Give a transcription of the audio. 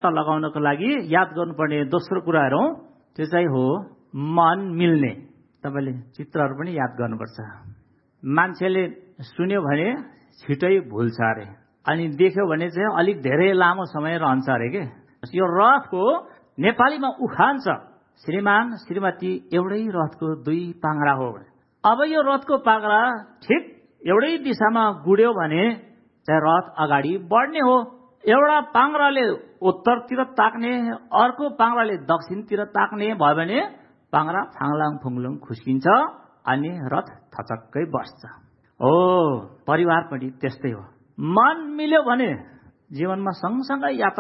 लगाउनको लागि याद गर्नुपर्ने दोस्रो कुराहरू त्यो चाहिँ हो मन मिल्ने। तपाईले चित्रहरू पनि याद गर्नुपर्छ। मान्छेले सुन्यो भने छिटै भुल्छ अरे, अनि देख्यो भने चाहिँ अलिक धेरै लामो समय रहन्छ अरे के। यो रथको नेपालीमा उखान छ, श्रीमान श्रीमती एउटै रथको दुई पाङ्ग्रा हो। अब यो रथको पाङ्ग्रा ठिक एउटै दिशामा गुड्यो भने चाहिँ रथ अगाडि बढ्ने हो। एउटा पाङ्ग्राले उत्तरतिर ताक्ने, अर्को पाङ्ग्राले दक्षिणतिर ताक्ने भयो भने पाङ्ग्रा फाङलाङ फुङलुङ खुस्किन्छ अनि रथ थचक्कै बस्छ। हो, परिवार पनि त्यस्तै हो। मन मिल्यो भने जीवनमा सँगसँगै यात्रा